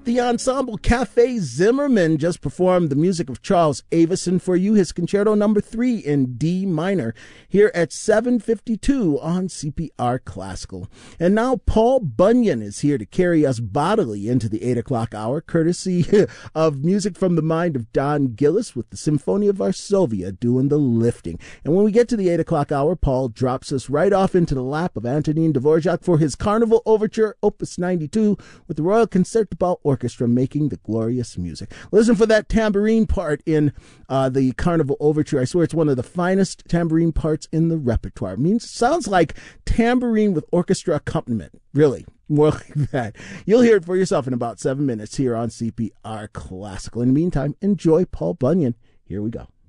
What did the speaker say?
The ensemble Cafe Zimmerman just performed the music of Charles Avison for you, his Concerto Number 3 in D minor, here at 7:52 on CPR Classical. And now Paul Bunyan is here to carry us bodily into the 8 o'clock hour, courtesy of music from the mind of Don Gillis with the Symphonia Varsovia doing the lifting. And when we get to the 8 o'clock hour, Paul drops us right off into the lap of Antonin Dvorak for his Carnival Overture, Opus 92, with the Royal Concertgebouw Orchestra making the glorious music. Listen for that tambourine part in the Carnival Overture. I swear it's one of the finest tambourine parts in the repertoire. Sounds like tambourine with orchestra accompaniment. Really, more like that. You'll hear it for yourself in about 7 minutes here on CPR Classical. In the meantime, enjoy Paul Bunyan. Here we go.